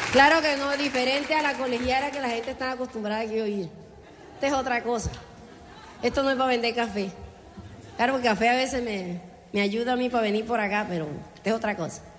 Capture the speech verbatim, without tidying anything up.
Claro que no, diferente a la colegiala que la gente está acostumbrada aquí a oír. Esta es otra cosa. Esto no es para vender café. Claro, el café a veces me, me ayuda a mí para venir por acá, pero esta es otra cosa.